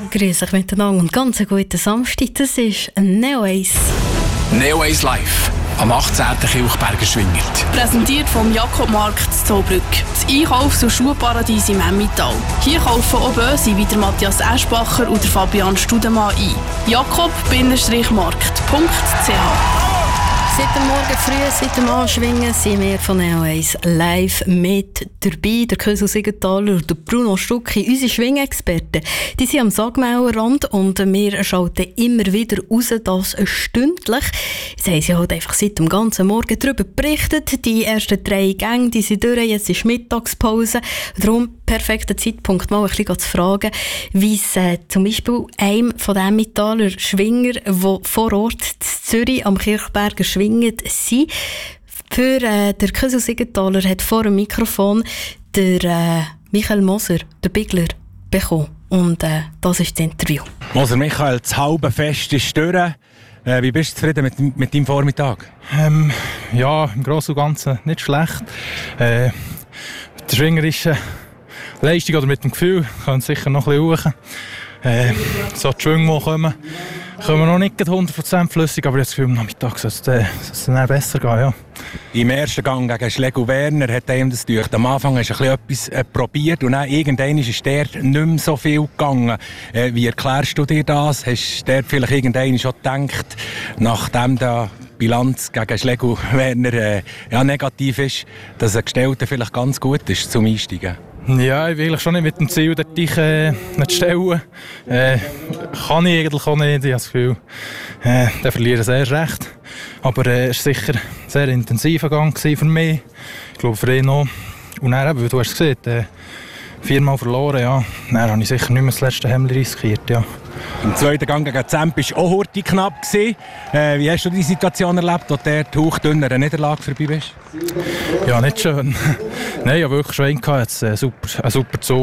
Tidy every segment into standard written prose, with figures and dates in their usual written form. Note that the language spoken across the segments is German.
Grüß euch miteinander und ganz einen guten Samstag. Das ist Neo Ace. Neo Ace Live am 18. Kilchberger Schwingert. Präsentiert vom Jakobmarkt in Zollbrück. Das Einkaufs- und Schuhparadies im Emmental. Hier kaufen auch Böse wie der Matthias Eschbacher und der Fabian Studemann ein. jakob-markt.ch. Seit dem Morgen früh, seit dem Anschwingen sind wir von Neo Ace live mit dabei. Der Kösel Siegenthaler und der Bruno Stucki, unsere Schwingexperten. Die sind am Sagmauerrand und wir schalten immer wieder raus, das stündlich. Jetzt haben sie halt einfach seit dem ganzen Morgen darüber berichtet. Die ersten 3 Gänge, die sind durch, jetzt ist Mittagspause. Darum perfekter Zeitpunkt, mal ein bisschen zu fragen, wie es zum Beispiel einem von den Emmentaler Schwinger, die vor Ort in Zürich am Kirchberger schwingen, sind. Für der Kösel Siegenthaler hat vor dem Mikrofon der Michael Moser, der Bigler, bekommen. Und das ist das Interview. Moser Michael, das halbe Fest ist durch. Wie bist du zufrieden mit deinem Vormittag? Ja, im Großen und Ganzen nicht schlecht. Der schwingerischen Leistung oder mit dem Gefühl können sicher noch ein bisschen hoch. So die Schwünge, die kommen noch nicht 100% flüssig, aber jetzt Gefühl, am Nachmittag soll es dann besser gehen. Ja. Im ersten Gang gegen Schlegel Werner hat ihm das gedacht. Am Anfang hast du etwas probiert und dann irgendwann ist der nicht mehr so viel gegangen. Wie erklärst du dir das? Hast du vielleicht irgendwann schon gedacht, nachdem die Bilanz gegen Schlegel Werner negativ ist, dass ein Gestellter vielleicht ganz gut ist zum Einsteigen? Ja, ich will eigentlich schon nicht mit dem Ziel, dort dich nicht stellen. Kann ich eigentlich auch nicht. Ich habe das Gefühl, der verliert sehr recht. Aber es war sicher ein sehr intensiver Gang für mich. Ich glaube für ihn auch. Und dann, wie du hast gesehen, 4-mal verloren. Ja. Dann habe ich sicher nicht mehr das letzte Hemd riskiert. Ja. Im zweiten Gang gegen Zemp war auch hurtig knapp. Wie hast du die Situation erlebt, als der hauchdünner eine Niederlage vorbei bist? Ja, nicht schön. Nein, ich hatte wirklich schon einen. Es war ein super Zug.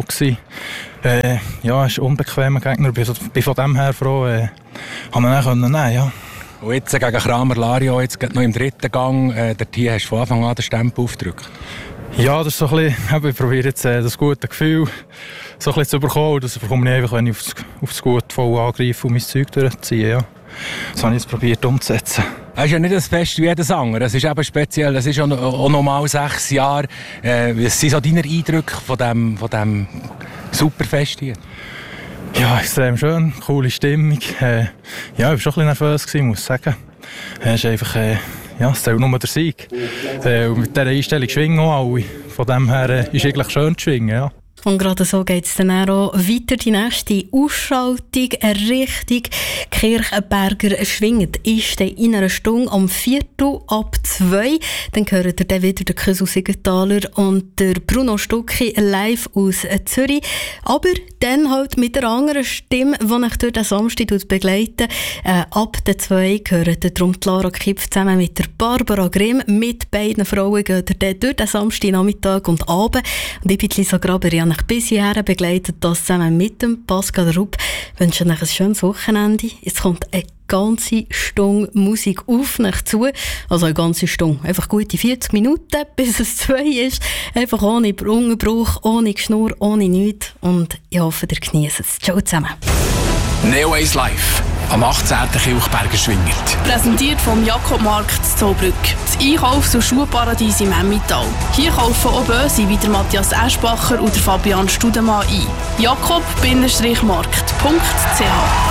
Ja, es ist ein unbequemer Gegner. Ich bin von dem her froh, habe ihn dann nehmen. Ja. Und jetzt gegen Kramer Lario, jetzt noch im dritten Gang, dort hier hast du von Anfang an den Stempel aufgedrückt. Ja, das ist so ein bisschen, ich probiere jetzt das gute Gefühl so ein bisschen zu bekommen. Das bekomme ich einfach, wenn ich auf das Gute voll angreife und mein Zeug durchziehe. Ja. Das habe ich jetzt probiert umzusetzen. Es ist ja nicht ein Fest wie jedes andere. Es ist eben speziell. Es ist auch noch mal 6 Jahre. Was sind so deine Eindrücke von dem Superfest hier? Ja, extrem schön. Coole Stimmung. Ja, ich war schon ein bisschen nervös, muss ich sagen. Es ist einfach... Ja, es zählt nur der Sieg. Und mit dieser Einstellung schwingen auch alle. Von dem her ist es eigentlich schön zu schwingen, ja. Und gerade so geht es dann auch weiter. Die nächste Ausschaltung Richtung Kirchberger Schwingert ist dann in einer Stunde am 1:45. Dann hören ihr dann wieder den Kösel Siegenthaler und der Bruno Stucki live aus Zürich. Aber dann halt mit einer anderen Stimme, die euch durch den Samstag begleiten. Ab der 2 hören darum Lara Kipf zusammen mit der Barbara Grimm. Mit beiden Frauen geht ihr dann durch den Samstag Nachmittag und Abend. Und ich bin Lisa Graber, ich habe euch bis hierher begleitet, das zusammen mit dem Pascal Rupp. Ich wünsche euch ein schönes Wochenende. Jetzt kommt eine ganze Stunde Musik auf euch zu. Also eine ganze Stunde. Einfach gute 40 Minuten, bis es 2 ist. Einfach ohne Unterbruch, ohne Geschnurr, ohne nichts. Und ich hoffe, ihr genießt es. Ciao zusammen. Neo Ace Live am 18. Kilchberger Schwingert. Präsentiert vom Jakobmarkt in Zollbrück. Das Einkaufs- und Schuhparadies im Emmental. Hier kaufen auch Böse wie der Matthias Eschbacher und der Fabian Studemann ein. jakob-markt.ch